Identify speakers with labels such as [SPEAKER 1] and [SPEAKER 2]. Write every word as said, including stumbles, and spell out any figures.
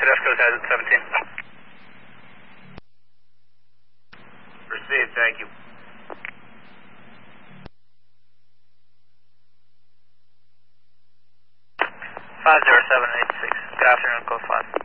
[SPEAKER 1] Tedesco has it seventeen.
[SPEAKER 2] Received, thank you.
[SPEAKER 1] five zero seven eight six. Good afternoon, code five.